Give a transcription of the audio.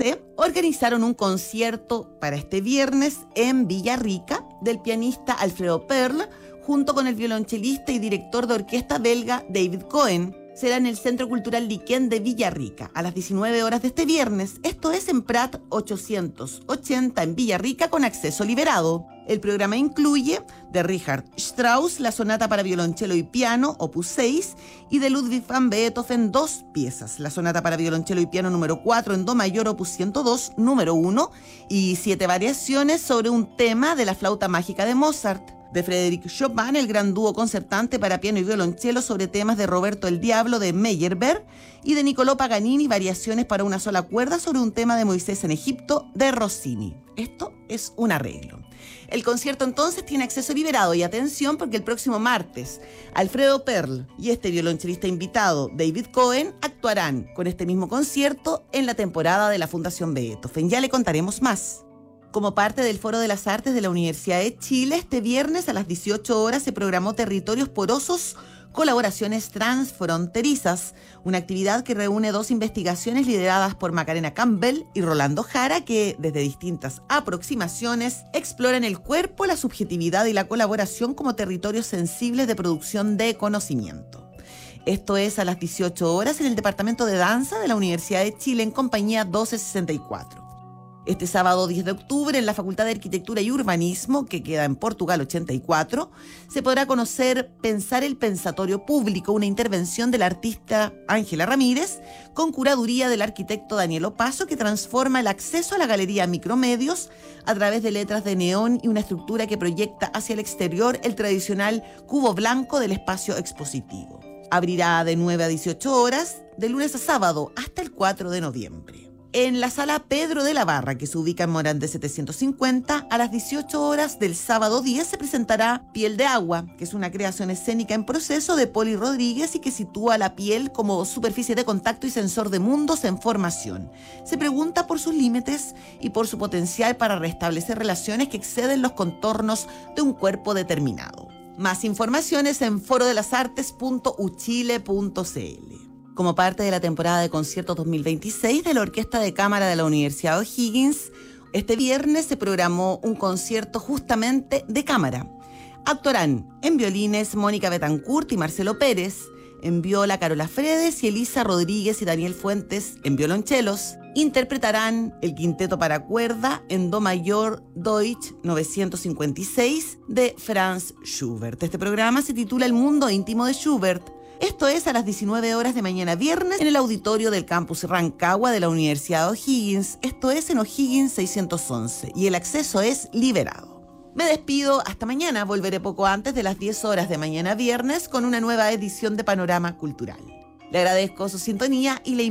C organizaron un concierto para este viernes en Villarrica del pianista Alfredo Perl junto con el violonchelista y director de orquesta belga David Cohen. Será en el Centro Cultural Liquén de Villarrica a las 19 horas de este viernes. Esto es en Prat 880 en Villarrica con acceso liberado. El programa incluye de Richard Strauss la sonata para violonchelo y piano, opus 6, y de Ludwig van Beethoven 2 piezas. La sonata para violonchelo y piano número 4 en do mayor, opus 102, número 1, y 7 variaciones sobre un tema de la flauta mágica de Mozart. De Frédéric Chopin, el gran dúo concertante para piano y violonchelo sobre temas de Roberto el Diablo de Meyerbeer, y de Niccolò Paganini, variaciones para una sola cuerda sobre un tema de Moisés en Egipto de Rossini. Esto es un arreglo. El concierto entonces tiene acceso liberado y atención porque el próximo martes Alfredo Perl y este violonchelista invitado David Cohen actuarán con este mismo concierto en la temporada de la Fundación Beethoven. Ya le contaremos más. Como parte del Foro de las Artes de la Universidad de Chile, este viernes a las 18 horas se programó Territorios Porosos, Colaboraciones Transfronterizas, una actividad que reúne 2 investigaciones lideradas por Macarena Campbell y Rolando Jara, que desde distintas aproximaciones exploran el cuerpo, la subjetividad y la colaboración como territorios sensibles de producción de conocimiento. Esto es a las 18 horas en el Departamento de Danza de la Universidad de Chile en compañía 1264. Este sábado 10 de octubre, en la Facultad de Arquitectura y Urbanismo, que queda en Portugal 84, se podrá conocer Pensar el Pensatorio Público, una intervención del artista Ángela Ramírez, con curaduría del arquitecto Daniel Opaso, que transforma el acceso a la galería Micromedios a través de letras de neón y una estructura que proyecta hacia el exterior el tradicional cubo blanco del espacio expositivo. Abrirá de 9 a 18 horas, de lunes a sábado, hasta el 4 de noviembre. En la sala Pedro de la Barra, que se ubica en Morán de 750, a las 18 horas del sábado 10 se presentará Piel de Agua, que es una creación escénica en proceso de Poli Rodríguez y que sitúa la piel como superficie de contacto y sensor de mundos en formación. Se pregunta por sus límites y por su potencial para restablecer relaciones que exceden los contornos de un cuerpo determinado. Más informaciones en forodelasartes.uchile.cl. Como parte de la temporada de conciertos 2026 de la Orquesta de Cámara de la Universidad O'Higgins, este viernes se programó un concierto justamente de cámara. Actuarán en violines Mónica Betancourt y Marcelo Pérez, en viola Carola Fredes y Elisa Rodríguez y Daniel Fuentes en violonchelos. Interpretarán el quinteto para cuerda en do mayor Deutsch 956 de Franz Schubert. Este programa se titula El mundo íntimo de Schubert. Esto es a las 19 horas de mañana viernes en el auditorio del campus Rancagua de la Universidad de O'Higgins. Esto es en O'Higgins 611 y el acceso es liberado. Me despido, hasta mañana. Volveré poco antes de las 10 horas de mañana viernes con una nueva edición de Panorama Cultural. Le agradezco su sintonía y le